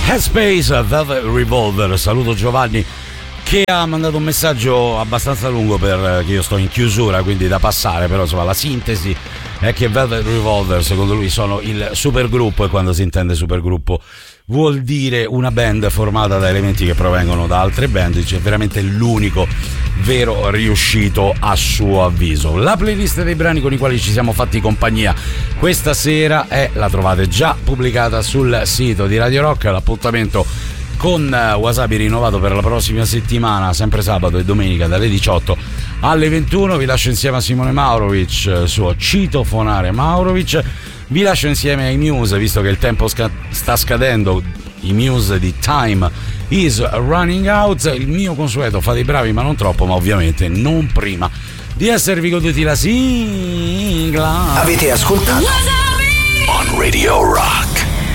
Headspace, Velvet Revolver. Saluto Giovanni che ha mandato un messaggio abbastanza lungo perché io sto in chiusura, quindi da passare, però insomma la sintesi è che Velvet Revolver secondo lui sono il supergruppo, e quando si intende supergruppo vuol dire una band formata da elementi che provengono da altre band, dice veramente l'unico vero riuscito a suo avviso. La playlist dei brani con i quali ci siamo fatti compagnia questa sera la trovate già pubblicata sul sito di Radio Rock. L'appuntamento con Wasabi rinnovato per la prossima settimana, sempre sabato e domenica dalle 18 alle 21. Vi lascio insieme a Simone Maurovic, suo Citofonare Maurovic. Vi lascio insieme ai Muse, visto che il tempo sta scadendo. I Muse di Time is Running Out. Il mio consueto, fate i bravi ma non troppo, ma ovviamente non prima di esservi goduti la sigla. Avete ascoltato On Radio Rock.